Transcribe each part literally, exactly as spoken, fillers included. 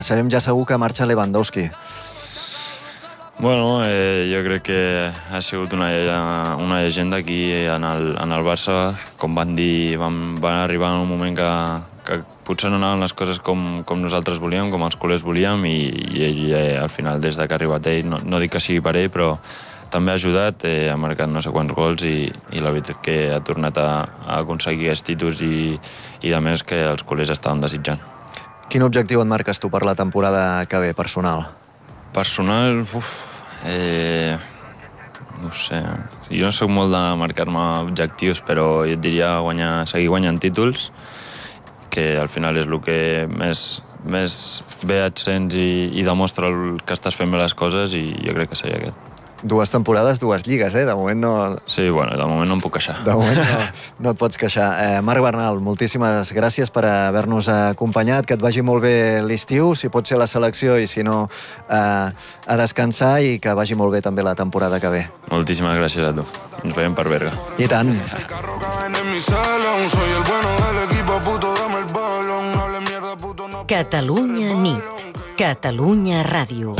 Sabem ja segur que marxa Lewandowski. Bueno, eh, jo crec que ha sigut una, una llegenda aquí en el, en el Barça. Com van dir, van, van arribar en un moment que, que potser no anaven les coses com, com nosaltres volíem, com els culers volíem, i, i ell eh, al final, des de que ha arribat ell, no, no dic que sigui per ell, però també ha ajudat, eh, ha marcat no sé quants gols i, i la veritat que ha tornat a, a aconseguir els títols i, i de més que els culers estaven desitjant. Quin objectiu et marques tu per la temporada que ve, personal? Personal, uf, eh, no sé, jo no soc molt de marcar-me objectius, però jo et diria guanyar, seguir guanyant títols, que al final és el que més, més bé et sents i, i demostra el que estàs fent bé les coses, i jo crec que seria aquest. Dues temporades, dues lligues, eh? De moment no... Sí, bueno, de moment no em puc queixar. De moment no, no et pots queixar. Eh, Marc Bernal, moltíssimes gràcies per haver-nos acompanyat, que et vagi molt bé l'estiu, si pot ser la selecció, i si no, eh, a descansar, i que vagi molt bé també la temporada que ve. Moltíssimes gràcies a tu. Ens veiem per Berga. I tant. Catalunya nit. Catalunya ràdio.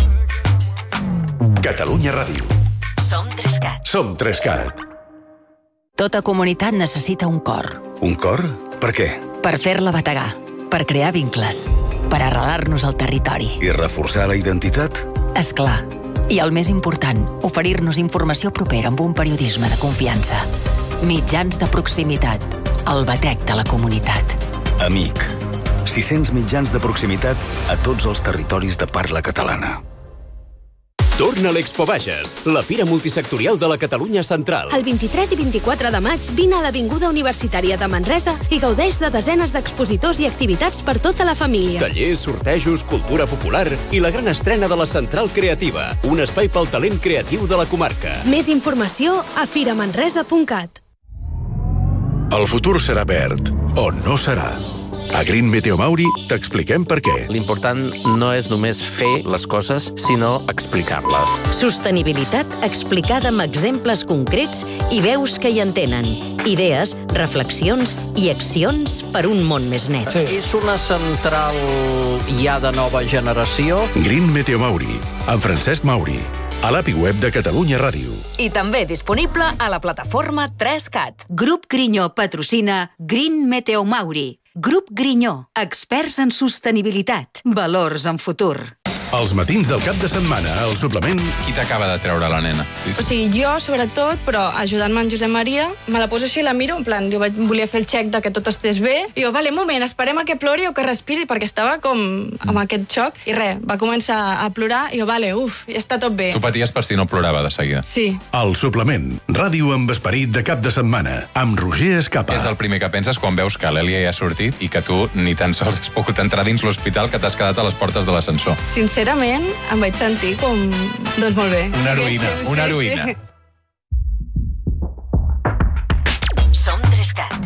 Catalunya Ràdio. Som Trescat. Som Trescat. Tota comunitat necessita un cor. Un cor? Per què? Per fer-la bategar, per crear vincles, per arrelar-nos al territori. I reforçar la identitat? És clar. I el més important, oferir-nos informació propera amb un periodisme de confiança. Mitjans de proximitat. El batec de la comunitat. Amic. sis-cents mitjans de proximitat a tots els territoris de parla catalana. Torna a l'Expo Bages, la fira multisectorial de la Catalunya Central. El vint-i-tres i vint-i-quatre de maig vine a l'Avinguda Universitària de Manresa i gaudeix de desenes d'expositors i activitats per tota la família. Tallers, sortejos, cultura popular i la gran estrena de la Central Creativa, un espai pel talent creatiu de la comarca. Més informació a firamanresa punt cat. El futur serà verd, o no serà. A Green Meteo Mauri t'expliquem per què. L'important no és només fer les coses, sinó explicar-les. Sostenibilitat explicada amb exemples concrets i veus que hi entenen. Idees, reflexions i accions per un món més net. Sí. És una central ja de nova generació. Green Meteo Mauri, amb Francesc Mauri. A l'A P I web de Catalunya Ràdio. I també disponible a la plataforma Trescat. Grup Grinyó patrocina Green Meteo Mauri. Grup Grinyó, experts en sostenibilitat, valors en futur. Els matins del cap de setmana, al suplement... Qui t'acaba de treure la nena? O sigui, jo, sobretot, però ajudant-me en Josep Maria, me la poso així i la miro, en plan, jo vaig, volia fer el xec de que tot estés bé, i jo, vale, un moment, esperem a que plori o que respiri, perquè estava com amb aquest xoc, i res, va començar a plorar, i jo, vale, uf, ja està tot bé. Tu paties per si no plorava de seguida. Sí. El suplement, ràdio amb esperit de cap de setmana, amb Roger Escapa. És el primer que penses quan veus que l'Èlia ja ha sortit i que tu ni tan sols has pogut entrar dins l'hospital, que t'has quedat a les portes de l'ascensor. Sincerament, em vaig sentir com... doncs molt bé. Una heroïna, sí, sí, una heroïna. Sí. Som Trescat.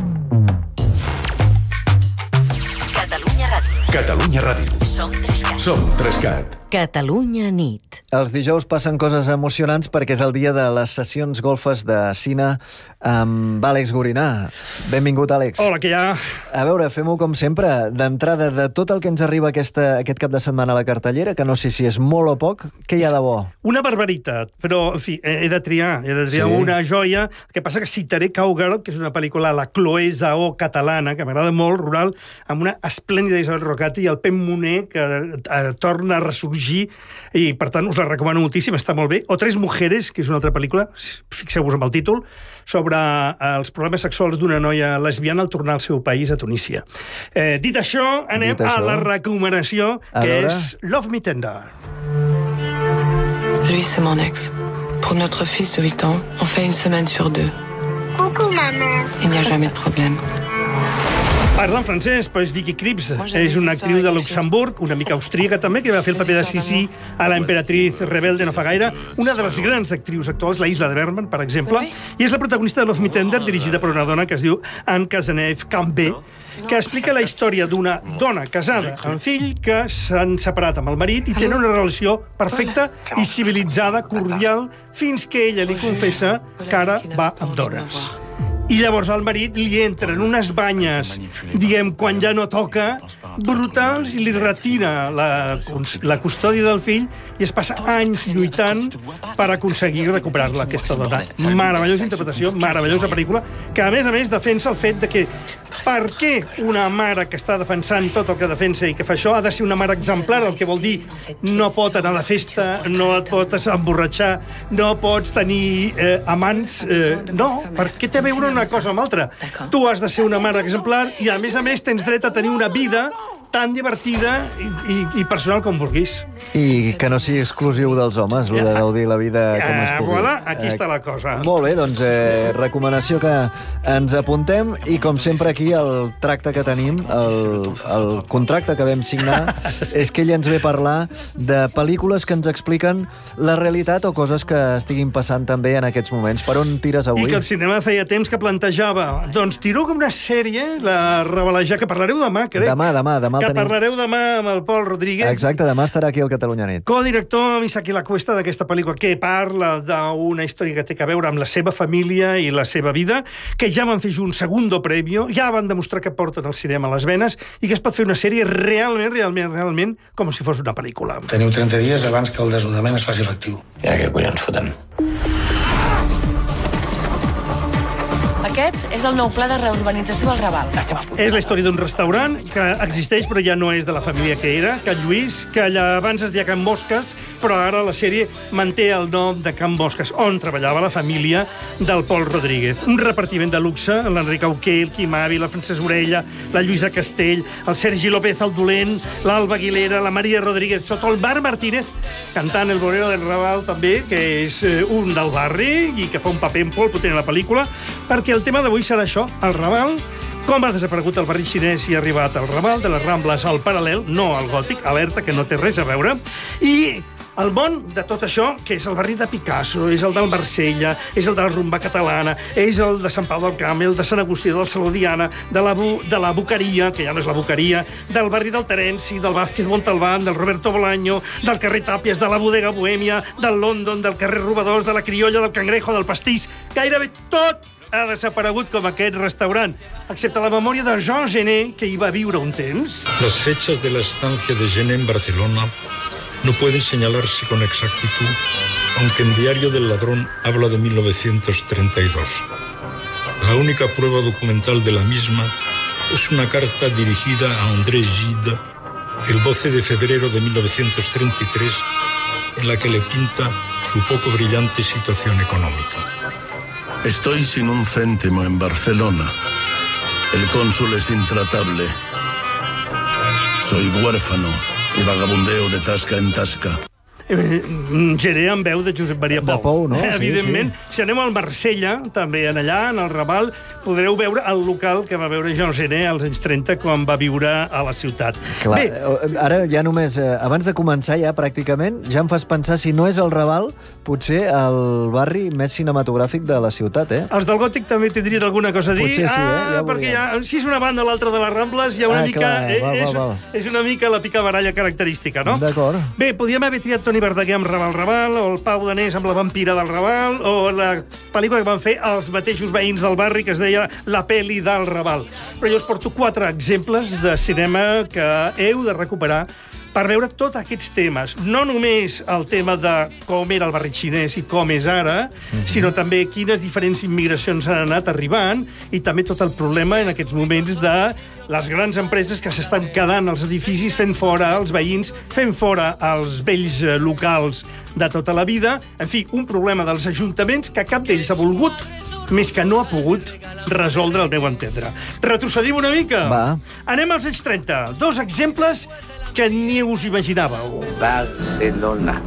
Catalunya Ràdio. Catalunya Ràdio. Som Trescat. Som Trescat. Catalunya nit. Els dijous passen coses emocionants perquè és el dia de les sessions golfes de cine amb Àlex Gorinà. Benvingut, Àlex. Hola, que hi ha? A veure, fem-ho com sempre. D'entrada, de tot el que ens arriba aquesta, aquest cap de setmana a la cartellera, que no sé si és molt o poc, què hi ha de bo? Una barbaritat, però, en fi, he de triar. He de triar sí. una joia. El que passa que citaré Cowgirl, que és una pel·lícula la Chloé Zhao catalana, que m'agrada molt, rural, amb una esplèndida Isabel Rocati i el Pep Moner, que eh, torna a ressorgir, i, per tant, us la recomano moltíssim, està molt bé. O Tres mujeres, que és una altra pel·lícula, fixeu-vos amb el títol, sobre els problemes sexuals d'una noia lesbiana al tornar al seu país, a Tunísia. Eh, dit això, anem dit això. a la recomanació, a que veure. és Love Me Tender. Lui, c'est mon ex. Pour notre fils de huit ans, on fait une semaine sur deux. Coucou, maman. Il n'y a jamais de problème. Parla en francès, però és Vicky Krieps. És una actriu de Luxemburg, una mica austríaca també, que va fer el paper de Sissi a la emperatriz rebelde no fa gaire. Una de les grans actrius actuals, la Isla de Berman, per exemple, i és la protagonista de Love Me Tender, dirigida per una dona que es diu Anne Cazeneuve-Cambé, que explica la història d'una dona casada amb fill que s'han separat amb el marit i tenen una relació perfecta i civilitzada, cordial, fins que ella li confessa que ara va amb dones. I llavors el marit li entren unes banyes, diguem, quan ja no toca, brutals, i li retira la, la custòdia del fill i es passa anys lluitant per aconseguir recuperar-la, aquesta dona. Meravellosa interpretació, meravellosa pel·lícula, que a més a més defensa el fet de que per què una mare que està defensant tot el que defensa i que fa això ha de ser una mare exemplar, el que vol dir no pot anar a la festa, no et pots emborratxar, no pots tenir eh, amants, eh, no, per què té a veure una cosa amb altra? Tu has de ser una mare exemplar i a més a més tens dret a tenir una vida tan divertida i, i, i personal com vulguis. I que no sigui exclusiu dels homes, el de gaudir la vida com es pugui. Voilà, aquí està la cosa. Molt bé, doncs eh, recomanació que ens apuntem i com sempre aquí el tracte que tenim, el, el contracte que vam signar és que ell ens ve a parlar de pel·lícules que ens expliquen la realitat o coses que estiguin passant també en aquests moments. Per on tires avui? I que el cinema feia temps que plantejava. Doncs tiro com una sèrie, la Revelejar, que parlareu demà, crec. Demà, demà, demà. Que parlareu demà amb el Pol Rodríguez. Exacte, demà estarà aquí al Catalunya Nit. Codirector Isaki La Cuesta d'aquesta pel·lícula, que parla d'una història que té a veure amb la seva família i la seva vida, que ja van fer un segundo previo, ja van demostrar que porten el cinema a les venes i que es pot fer una sèrie realment, realment, realment com si fos una pel·lícula. Teniu trenta dies abans que el desnonament es faci efectiu. Ja que collons fotem. Aquest és el nou pla de reurbanització al Raval. És la història d'un restaurant que existeix però ja no és de la família que era, Can Lluís, que allà abans es deia Can Mosques, però ara la sèrie manté el nom de Can Mosques, on treballava la família del Pol Rodríguez. Un repartiment de luxe, l'Enric Auqué, el Quim Ávila, la Francesc Orella, la Lluïsa Castell, el Sergi López el Dolent, l'Alba Aguilera, la Maria Rodríguez Soto, el Marc Martínez, cantant El Bolero del Raval també, que és un del barri i que fa un paper molt potent a la pel·lícula, perquè el tema d'avui serà això, el Raval, com ha desaparegut el barri xinès i ha arribat al Raval, de les Rambles al Paral·lel, no al Gòtic, alerta, que no té res a veure, i el món de tot això, que és el barri de Picasso, és el del Marsella, és el de la rumba catalana, és el de Sant Pau del Camp, el de Sant Agustí, del Saló Diana, de la, Bu, de la Boqueria, que ja no és la Boqueria, del barri del Terenci, del Vázquez Montalbán, del Roberto Bolaño, del carrer Tàpies, de la Bodega Bohèmia, del London, del carrer Robadors, de la Criolla, del Cangrejo, del Pastís, gairebé tot ha desaparegut com aquest restaurant, excepte la memòria de Jean Genet, que hi va viure un temps. Las fechas de la estancia de Genet en Barcelona no pueden señalarse con exactitud, aunque en Diario del Ladrón habla de mil novecientos treinta y dos. La única prueba documental de la misma es una carta dirigida a André Gide el doce de febrero de mil novecientos treinta y tres, en la que le pinta su poco brillante situación económica. Estoy sin un céntimo en Barcelona. El cónsul es intratable. Soy huérfano y vagabundeo de tasca en tasca. Eh, Genet amb veu de Josep Maria Pou. De Pou, no? Eh, evidentment. Sí, sí. Si anem al Marsella, també en allà, en el Raval, podreu veure el local que va veure Jean Genet als anys trenta quan va viure a la ciutat. Clar, Bé, ara ja només, eh, abans de començar ja pràcticament, ja em fas pensar si no és el Raval, potser el barri més cinematogràfic de la ciutat, eh? Els del Gòtic també tindrien alguna cosa a dir. Potser sí, eh? Ja ah, perquè ja, si és una banda o l'altra de les Rambles, hi ha una ah, mica... Clar, eh, val, és, val, val. és una mica la picabaralla característica, no? D'acord. Bé, podíem haver triat Toni Verdaguer amb Raval Raval, o el Pau Danés amb La vampira del Raval, o la pel·lícula que van fer els mateixos veïns del barri, que es deia La peli del Raval. Però jo us porto quatre exemples de cinema que heu de recuperar per veure tots aquests temes. No només el tema de com era el barri xinès i com és ara, mm-hmm. sinó també quines diferents immigracions han anat arribant i també tot el problema en aquests moments de les grans empreses que s'estan quedant als edificis fent fora els veïns, fent fora els vells locals de tota la vida. En fi, un problema dels ajuntaments que cap d'ells ha volgut, més que no ha pogut resoldre, al meu entendre. Retrocedim una mica? Va. Anem als anys trenta. Dos exemples que ni us imaginàveu. Barcelona.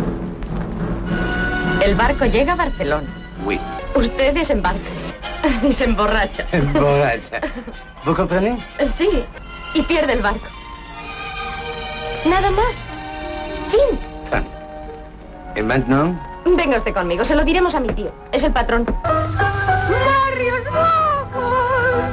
El barco llega a Barcelona. Oui. Usted desembarca y se emborracha. Emborracha. ¿Vos comprendés? Sí, y pierde el barco. Nada más. Fin. Fin. ¿Y maintenant? Venga usted conmigo, se lo diremos a mi tío. Es el patrón. ¡Barrios bajos!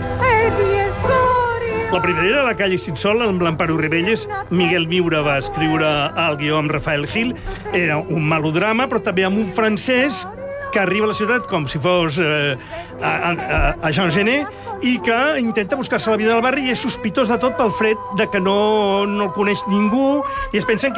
La primera era La calle sin sol, amb l'Amparo Ribelles. Miguel Miura va escriure el guió amb Rafael Gil. Era un melodrama, però també amb un francès que arriba a la ciutat com si fos eh, a, a, a Jean Genet i que intenta buscar-se la vida del barri i és sospitós de tot pel fred de que no, no el coneix ningú i es pensen que